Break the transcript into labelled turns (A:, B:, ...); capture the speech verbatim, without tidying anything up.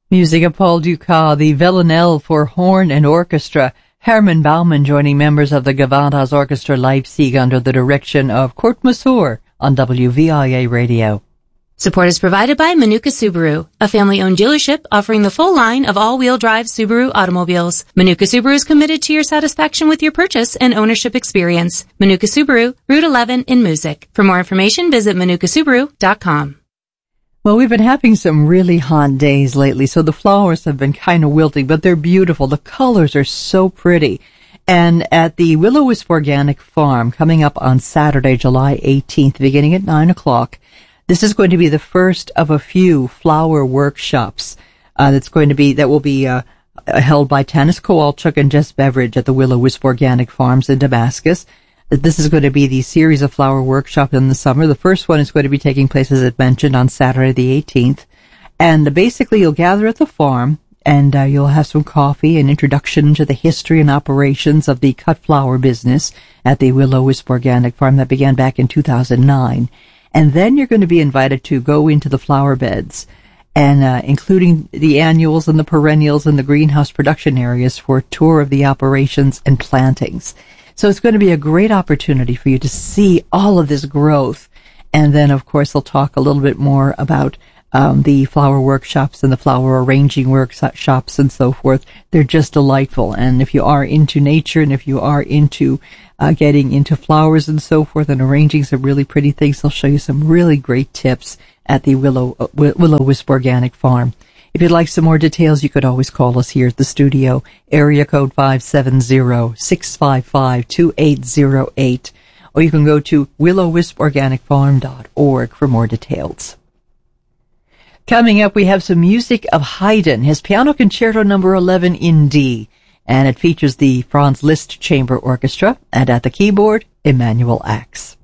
A: Music of Paul Dukas, the Villanelle for horn and orchestra. Herman Baumann joining members of the Gewandhaus Orchestra Leipzig under the direction of Kurt Masur on W V I A Radio.
B: Support is provided by Manuka Subaru, a family-owned dealership offering the full line of all-wheel drive Subaru automobiles. Manuka Subaru is committed to your satisfaction with your purchase and ownership experience. Manuka Subaru, Route eleven in Musick. For more information, visit manuka subaru dot com.
A: Well, we've been having some really hot days lately, so the flowers have been kind of wilting, but they're beautiful. The colors are so pretty. And at the Willow-Wisp Organic Farm, coming up on Saturday, July eighteenth, beginning at nine o'clock, this is going to be the first of a few flower workshops uh, that's going to be that will be uh, held by Tanis Kowalczyk and Jess Beveridge at the Willow-Wisp Organic Farms in Damascus. This is going to be the series of flower workshops in the summer. The first one is going to be taking place, as it mentioned, on Saturday the eighteenth. And basically, you'll gather at the farm, and uh, you'll have some coffee, an introduction to the history and operations of the cut flower business at the Willow-Wisp Organic Farm that began back in two thousand nine. And then you're going to be invited to go into the flower beds, and uh, including the annuals and the perennials and the greenhouse production areas for a tour of the operations and plantings. So it's going to be a great opportunity for you to see all of this growth. And then, of course, they'll talk a little bit more about um, the flower workshops and the flower arranging workshops and so forth. They're just delightful. And if you are into nature and if you are into uh, getting into flowers and so forth and arranging some really pretty things, they'll show you some really great tips at the Willow uh, Willow-Wisp Organic Farm. If you'd like some more details, you could always call us here at the studio, area code five seven zero, six five five, two eight zero eight, or you can go to willow wisp organic farm dot org for more details. Coming up, we have some music of Haydn, his Piano Concerto number eleven in D, and it features the Franz Liszt Chamber Orchestra, and at the keyboard, Emanuel Ax.